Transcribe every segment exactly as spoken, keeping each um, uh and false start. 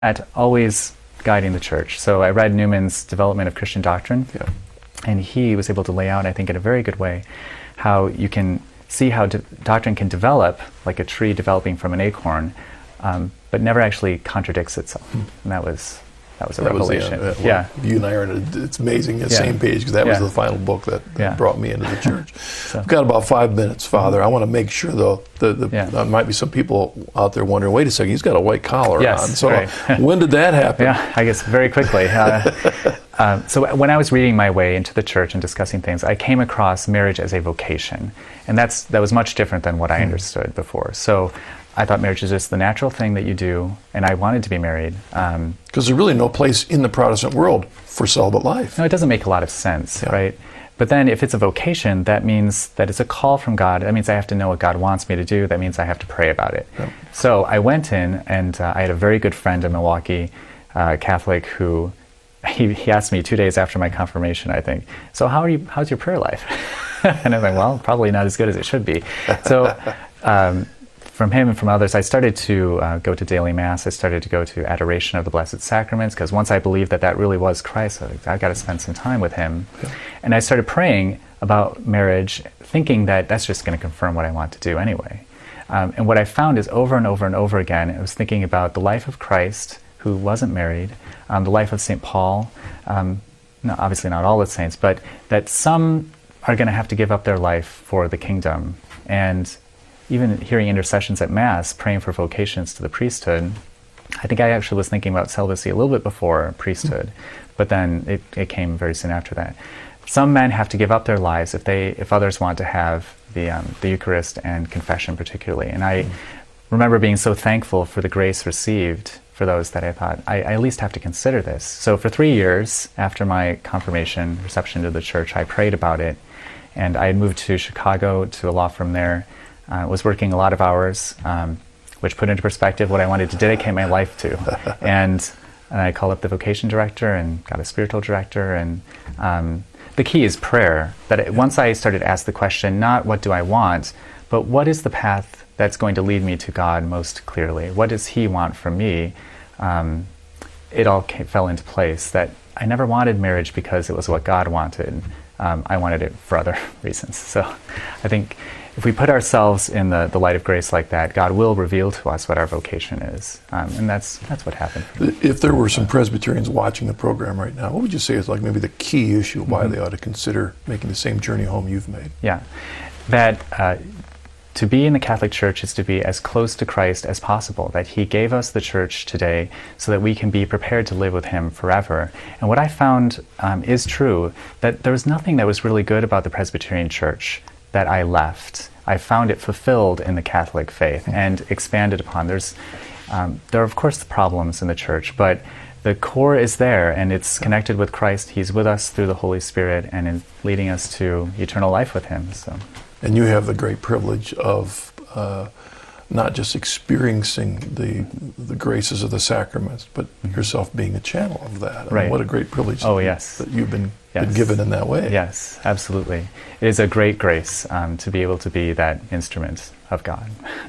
at always guiding the church. So I read Newman's Development of Christian Doctrine, Yeah. and he was able to lay out, I think in a very good way, how you can see how do- doctrine can develop like a tree developing from an acorn, um, but never actually contradicts itself. Hmm. And that was that was a That was the, revelation. uh, uh, well, yeah. You and I are in a, it's amazing, the Yeah. same page, because that was Yeah. the final book that, that Yeah. brought me into the church. So- I've got about five minutes, Father. I want to make sure, though, that the, Yeah. there might be some people out there wondering, wait a second, he's got a white collar Yes, on. So right. when did that happen? Yeah, I guess very quickly. Uh, um, so when I was reading my way into the church and discussing things, I came across marriage as a vocation, and that's that was much different than what I understood before. So I thought marriage is just the natural thing that you do, and I wanted to be married. Um, Because there's really no place in the Protestant world for celibate life. no, it doesn't make a lot of sense, Yeah. right? But then if it's a vocation, that means that it's a call from God. That means I have to know what God wants me to do. That means I have to pray about it. Yep. So I went in, and uh, I had a very good friend in Milwaukee, uh, Catholic, who he, he asked me two days after my confirmation, I think, so how are you, how's your prayer life? And I'm like, well, probably not as good as it should be. So um, from him and from others, I started to uh, go to daily Mass. I started to go to adoration of the Blessed Sacraments, because once I believed that that really was Christ, I was like, I've got to spend some time with him. Yeah. And I started praying about marriage, thinking that that's just going to confirm what I want to do anyway. Um, and what I found is over and over and over again, I was thinking about the life of Christ, who wasn't married, um, the life of Saint Paul, um, no, obviously not all the saints, but that some are going to have to give up their life for the kingdom. And even hearing intercessions at Mass, praying for vocations to the priesthood, I think I actually was thinking about celibacy a little bit before priesthood, but then it, it came very soon after that. Some men have to give up their lives if they, if others want to have the um, the Eucharist and confession particularly. And I remember being so thankful for the grace received for those that I thought, I, I at least have to consider this. So for three years after my confirmation, reception to the church, I prayed about it. And I had moved to Chicago to a law firm there, uh, was working a lot of hours, um, which put into perspective what I wanted to dedicate my life to. And, and I called up the vocation director and got a spiritual director. And um, the key is prayer. That it, once I started to ask the question, not what do I want, but what is the path that's going to lead me to God most clearly? What does He want from me? Um, it all came, fell into place. That I never wanted marriage because it was what God wanted. Um, I wanted it for other reasons. So I think if we put ourselves in the, the light of grace like that, God will reveal to us what our vocation is. Um, and that's that's what happened for me. If there were some Presbyterians watching the program right now, what would you say is like maybe the key issue why Mm-hmm. they ought to consider making the same journey home you've made? Yeah. That uh, to be in the Catholic Church is to be as close to Christ as possible, that He gave us the Church today so that we can be prepared to live with Him forever. And what I found um, is true, that there was nothing that was really good about the Presbyterian Church that I left. I found it fulfilled in the Catholic faith and expanded upon. There's, um, there are of course the problems in the Church, but the core is there, and it's connected with Christ. He's with us through the Holy Spirit and is leading us to eternal life with Him. So. And you have the great privilege of uh, not just experiencing the the graces of the sacraments, but Mm-hmm. yourself being a channel of that. And Right. what a great privilege Oh, that, yes. that you've been, Yes. been given in that way. Yes, absolutely. It is a great grace um, to be able to be that instrument of God.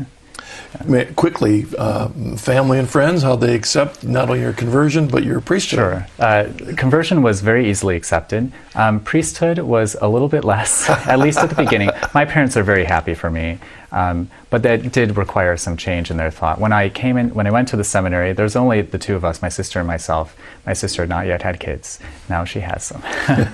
May- Quickly, uh, family and friends, how they accept not only your conversion, but your priesthood. Sure. Uh, conversion was very easily accepted. Um, priesthood was a little bit less, at least at the beginning. My parents are very happy for me, um, but that did require some change in their thought. When I came in, when I went to the seminary, there was only the two of us, my sister and myself. My sister had not yet had kids. Now she has some.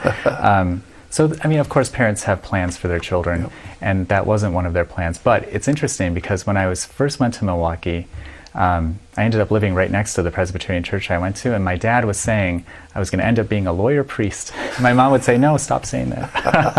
um, So, I mean, of course, parents have plans for their children, Yep. and that wasn't one of their plans. But it's interesting because when I was first went to Milwaukee, um, I ended up living right next to the Presbyterian church I went to, and my dad was saying I was going to end up being a lawyer priest. My mom would say, "No, stop saying that."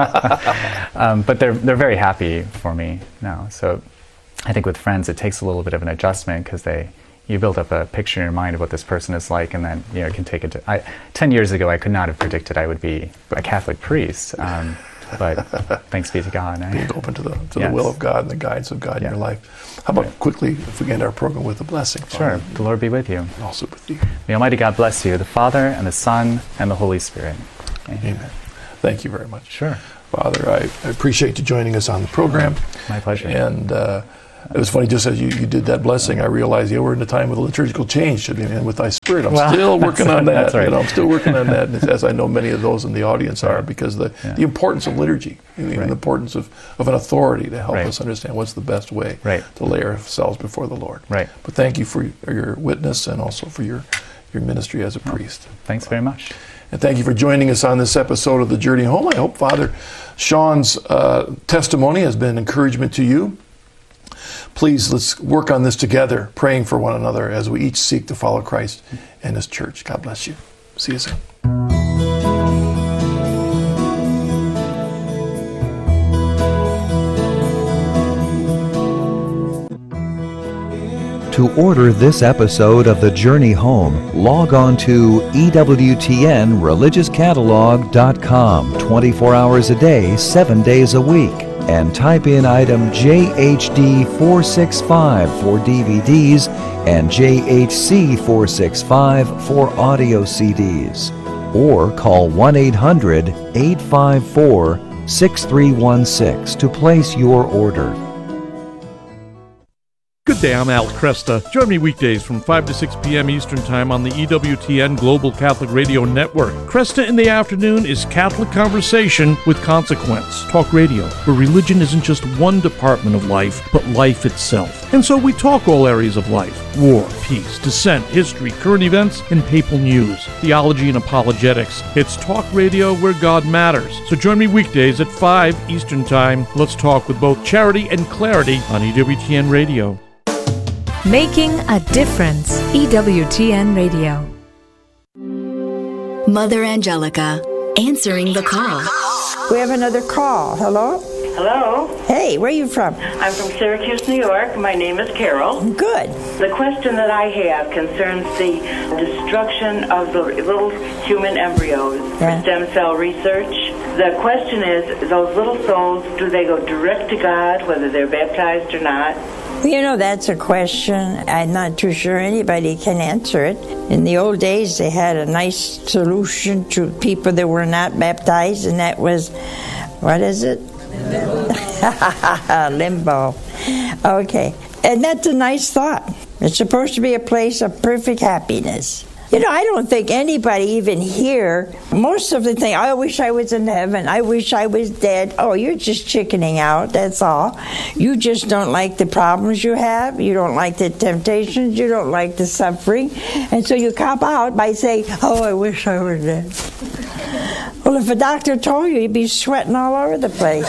um, but they're they're very happy for me now. So, I think with friends, it takes a little bit of an adjustment because they. You build up a picture in your mind of what this person is like, and then you know it can take it. To, I, Ten years ago, I could not have predicted I would be a Catholic priest, um, but thanks be to God. I, Being open to the to Yes. the will of God and the guidance of God in Yeah. your life. How about Right. quickly, if we end our program with a blessing? Sure. Father, The Lord be with you. and also with you. May Almighty God bless you, the Father and the Son and the Holy Spirit. Amen. Amen. Thank you very much. Sure. Father, I, I appreciate you joining us on the program. My pleasure. And uh, It was funny, just as you, you did that blessing, I realized, yeah, we're in a time of liturgical change, should be, and with thy spirit, I'm Well, still working on that. that's right. You know, I'm still working on that, as I know many of those in the audience are, because the, Yeah. the importance of liturgy, and Right. the importance of, of an authority to help Right. us understand what's the best way Right. to lay ourselves before the Lord. Right. But thank you for your witness and also for your, your ministry as a priest. Thanks very much. And thank you for joining us on this episode of The Journey Home. I hope Father Sean's uh, testimony has been encouragement to you. Please, let's work on this together, praying for one another as we each seek to follow Christ and His church. God bless you. See you soon. To order this episode of The Journey Home, log on to E W T N religious catalog dot com twenty-four hours a day, seven days a week, and type in item J H D four sixty-five for D V Ds and J H C four sixty-five for audio C Ds. Or call one eight hundred, eight five four, six three one six to place your order. Good day, I'm Al Cresta. Join me weekdays from five to six p.m. Eastern Time on the E W T N Global Catholic Radio Network. Cresta in the afternoon is Catholic Conversation with Consequence. Talk radio, where religion isn't just one department of life, but life itself. And so we talk all areas of life: war, peace, dissent, history, current events, and papal news, theology and apologetics. It's talk radio where God matters. So join me weekdays at five Eastern Time. Let's talk with both charity and clarity on E W T N Radio. Making a difference. E W T N Radio. Mother Angelica, answering the call. We have another call. Hello? Hello, Hey, where are you from? I'm from Syracuse, New York. My name is Carol. Good. The question that I have concerns the destruction of the little human embryos Yeah. for stem cell research. The question is, those little souls, do they go direct to God, whether they're baptized or not? You know, that's a question I'm not too sure anybody can answer it. In the old days, they had a nice solution to people that were not baptized, and that was, what is it? Limbo. Okay. And that's a nice thought. It's supposed to be a place of perfect happiness. You know, I don't think anybody even here, most of the thing, I wish I was in heaven, I wish I was dead. Oh, you're just chickening out, that's all. You just don't like the problems you have, you don't like the temptations, you don't like the suffering, and so you cop out by saying, oh, I wish I were dead. Well, if a doctor told you, you'd be sweating all over the place.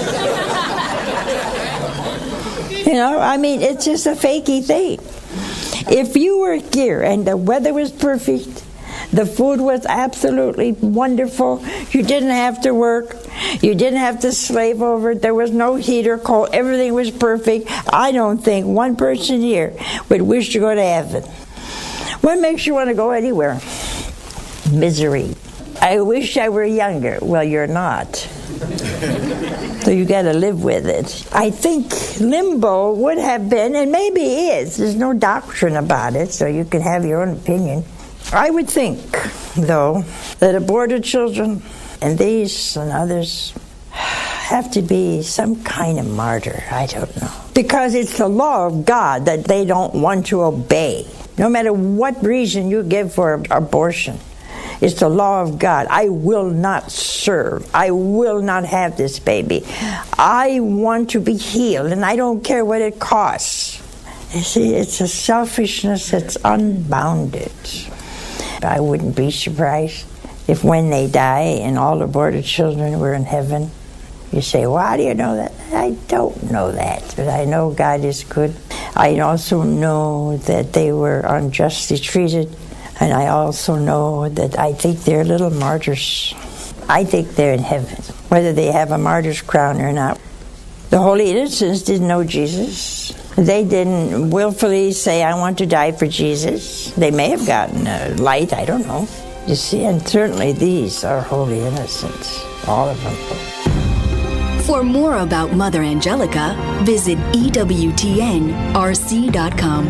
You know, I mean, it's just a fakey thing. If you were here and the weather was perfect, the food was absolutely wonderful, you didn't have to work, you didn't have to slave over it, there was no heat or cold, everything was perfect, I don't think one person here would wish to go to heaven. What makes you want to go anywhere? Misery. I wish I were younger. Well, you're not. So you got to live with it. I think limbo would have been, and maybe is, there's no doctrine about it, so you can have your own opinion. I would think, though, that aborted children and these and others have to be some kind of martyr. I don't know. Because it's the law of God that they don't want to obey, no matter what reason you give for abortion. It's the law of God. I will not serve. I will not have this baby. I want to be healed, and I don't care what it costs. You see, it's a selfishness that's unbounded. I wouldn't be surprised if when they die and all aborted children were in heaven, you say, well, how do you know that? I don't know that, but I know God is good. I also know that they were unjustly treated. And I also know that I think they're little martyrs. I think they're in heaven, whether they have a martyr's crown or not. The holy innocents didn't know Jesus. They didn't willfully say, I want to die for Jesus. They may have gotten a light, I don't know. You see, and certainly these are holy innocents, all of them. For more about Mother Angelica, visit E W T N R C dot com.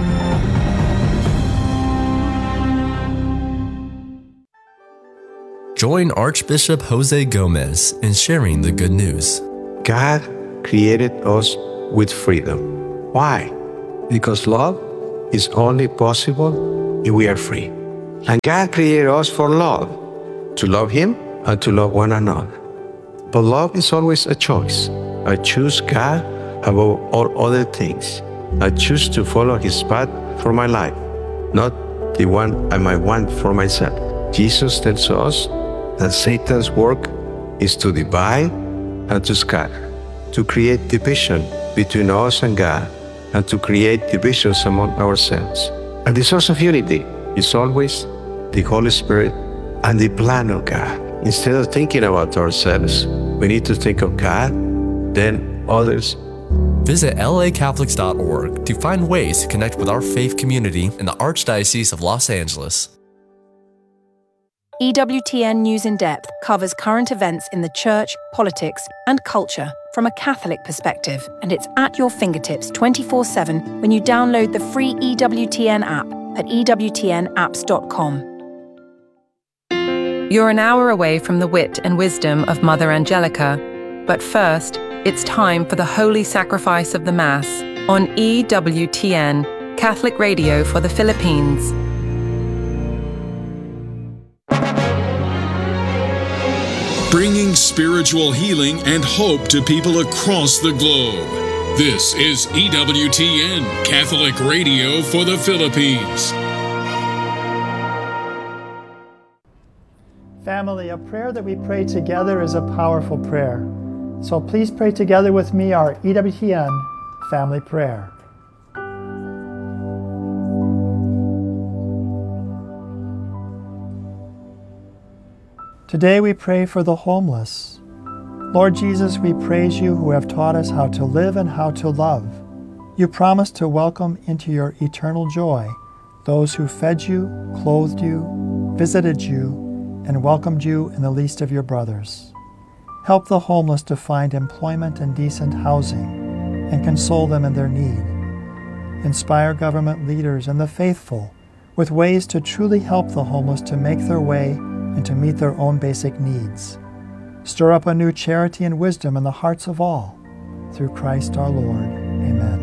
Join Archbishop Jose Gomez in sharing the good news. God created us with freedom. Why? because love is only possible if we are free. And God created us for love, to love Him and to love one another. But love is always a choice. I choose God above all other things. I choose to follow His path for my life, not the one I might want for myself. Jesus tells us that Satan's work is to divide and to scatter, to create division between us and God, and to create divisions among ourselves. And the source of unity is always the Holy Spirit and the plan of God. Instead of thinking about ourselves, we need to think of God, then others. Visit L A Catholics dot org to find ways to connect with our faith community in the Archdiocese of Los Angeles. E W T N News in Depth covers current events in the church, politics, and culture from a Catholic perspective, and it's at your fingertips twenty-four seven when you download the free E W T N app at E W T N apps dot com. You're an hour away from the wit and wisdom of Mother Angelica, but first, it's time for the Holy Sacrifice of the Mass on E W T N, Catholic Radio for the Philippines. Bringing spiritual healing and hope to people across the globe. This is E W T N, Catholic Radio for the Philippines. Family, a prayer that we pray together is a powerful prayer. So please pray together with me our E W T N family prayer. Today we pray for the homeless. Lord Jesus, we praise you who have taught us how to live and how to love. You promised to welcome into your eternal joy those who fed you, clothed you, visited you, and welcomed you in the least of your brothers. Help the homeless to find employment and decent housing, and console them in their need. Inspire government leaders and the faithful with ways to truly help the homeless to make their way and to meet their own basic needs. Stir up a new charity and wisdom in the hearts of all. Through Christ our Lord. Amen.